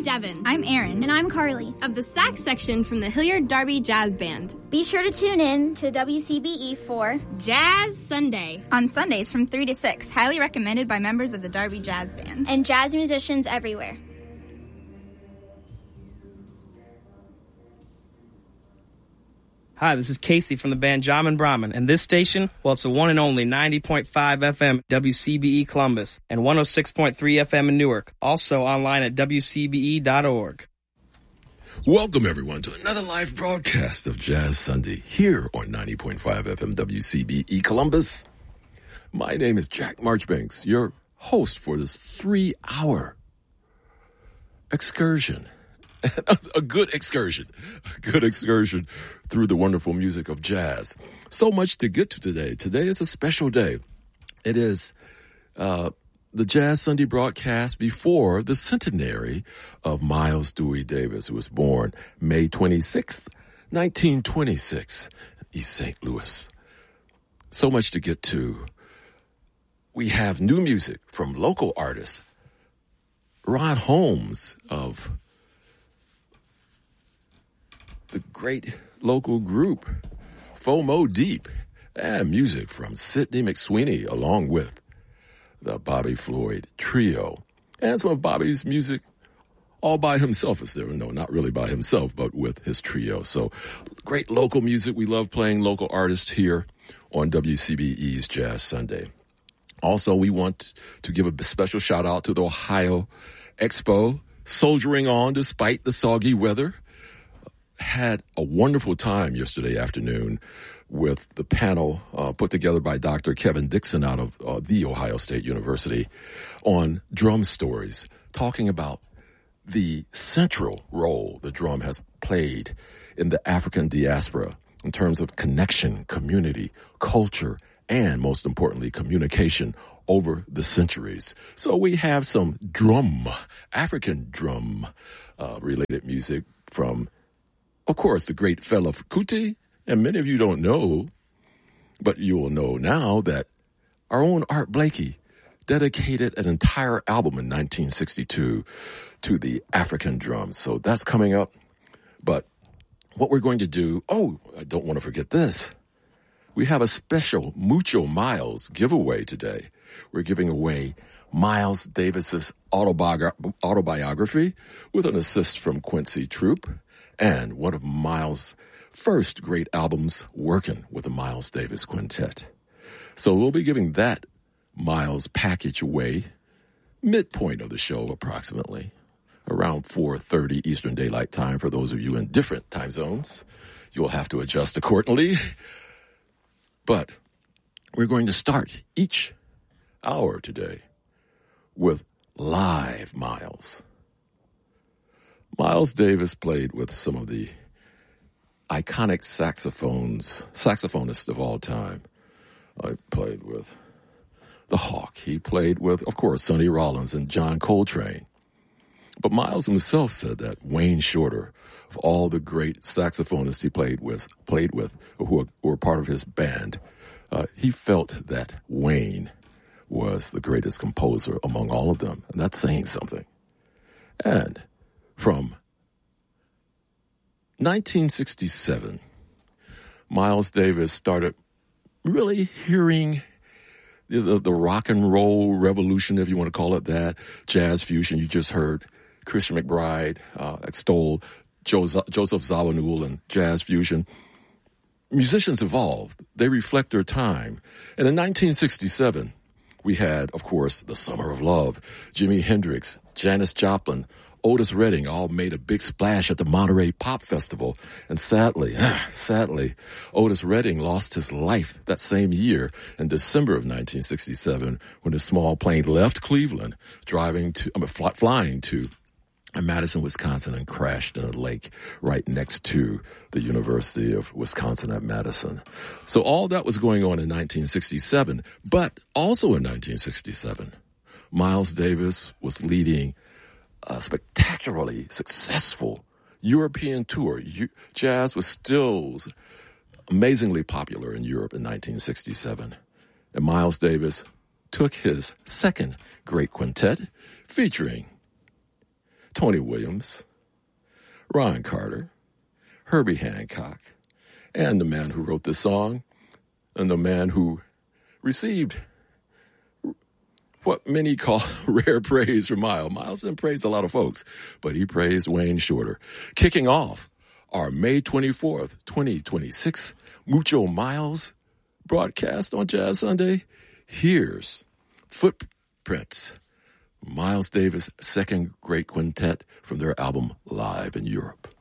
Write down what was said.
I'm Devin. I'm Erin. And I'm Carly. Of the sax section from the Hilliard Darby Jazz Band. Be sure to tune in to WCBE for Jazz Sunday. On Sundays from 3 to 6. Highly recommended by members of the Darby Jazz Band. And jazz musicians everywhere. Hi, this is Casey from the band Jamin Brahmin, and this station, well, it's the one and only 90.5 FM WCBE Columbus and 106.3 FM in Newark, also online at WCBE.org. Welcome, everyone, to another live broadcast of Jazz Sunday here on 90.5 FM WCBE Columbus. My name is Jack Marchbanks, your host for this 3-hour excursion. A good excursion through the wonderful music of jazz. So much to get to today. Today is a special day. It is the Jazz Sunday broadcast before the centenary of Miles Dewey Davis, who was born May 26th, 1926, in East St. Louis. So much to get to. We have new music from local artists. Rod Holmes of the great local group FOMO Deep, and music from Sidney McSweeney along with the Bobby Floyd Trio, and some of Bobby's music all by himself, is there? No, not really by himself, but with his trio. So great local music. We love playing local artists here on WCBE's Jazz Sunday. Also, we want to give a special shout out to the Ohio Expo, soldiering on despite the soggy weather. Had a wonderful time yesterday afternoon with the panel put together by Dr. Kevin Dixon out of The Ohio State University on drum stories, talking about the central role the drum has played in the African diaspora in terms of connection, community, culture, and most importantly, communication over the centuries. So we have some African drum related music from, of course, the great Fela Kuti, and many of you don't know, but you will know now that our own Art Blakey dedicated an entire album in 1962 to the African drums. So that's coming up. But what we're going to do, I don't want to forget this. We have a special Mucho Miles giveaway today. We're giving away Miles Davis's autobiography with an assist from Quincy Troop, and one of Miles' first great albums working with the Miles Davis Quintet. So we'll be giving that Miles package away midpoint of the show, approximately around 4:30 Eastern Daylight Time. For those of you in different time zones, you'll have to adjust accordingly. But we're going to start each hour today with live Miles. Miles Davis played with some of the iconic saxophonists of all time. I played with the Hawk. He played with, of course, Sonny Rollins and John Coltrane. But Miles himself said that Wayne Shorter, of all the great saxophonists he played with, who were part of his band, he felt that Wayne was the greatest composer among all of them. And that's saying something. And from 1967, Miles Davis started really hearing the rock and roll revolution, if you want to call it that, jazz fusion. You just heard Christian McBride extol Joseph Zawinul and jazz fusion. Musicians evolved. They reflect their time. And in 1967, we had, of course, the Summer of Love, Jimi Hendrix, Janis Joplin, Otis Redding all made a big splash at the Monterey Pop Festival. And sadly, Otis Redding lost his life that same year in December of 1967 when his small plane left Cleveland, flying to Madison, Wisconsin, and crashed in a lake right next to the University of Wisconsin at Madison. So all that was going on in 1967, but also in 1967, Miles Davis was leading a spectacularly successful European tour. Jazz was still amazingly popular in Europe in 1967. And Miles Davis took his second great quintet, featuring Tony Williams, Ron Carter, Herbie Hancock, and the man who wrote the song, and the man who received what many call rare praise from Miles. Miles didn't praise a lot of folks, but he praised Wayne Shorter. Kicking off our May 24th, 2026 Mucho Miles broadcast on Jazz Sunday, here's Footprints, Miles Davis' second great quintet from their album Live in Europe.